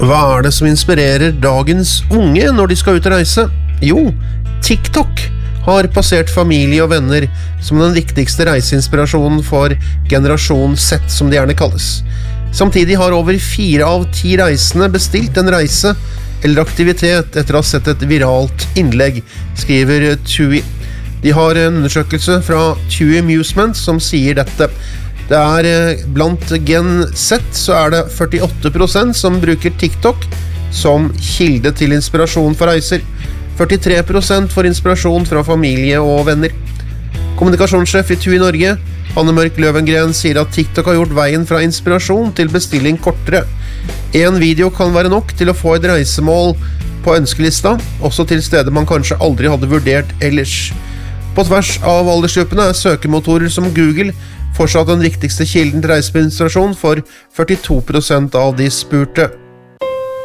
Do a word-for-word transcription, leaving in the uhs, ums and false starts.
Hva er det som inspirerer dagens unge når de skal ut og reise? Jo, TikTok har passert familie og venner som den viktigste reiseinspirasjonen for generasjon Z, som det gjerne kalles. Samtidig har over fire av ti reisende bestilt en reise eller aktivitet etter å ha sett et viralt innlegg, skriver TUI. De har en undersøkelse fra TUI Amusement som sier dette. Det er blant Gen Z så er det førtiåtte prosent som bruker TikTok som kilde til inspirasjon for reiser. førtitre prosent får inspirasjon fra familie og venner. Kommunikasjonssjef i TUI Norge, Anne Mørk Løvengren, sier at TikTok har gjort veien fra inspirasjon til bestilling kortere. En video kan være nok til å få et reisemål på ønskelista, også til steder man kanskje aldri hadde vurdert ellers. På tvers av aldersgruppene er søkemotorer som Google fortsatt den viktigste kilden til reiseinspirasjon for førtito prosent av de spurte.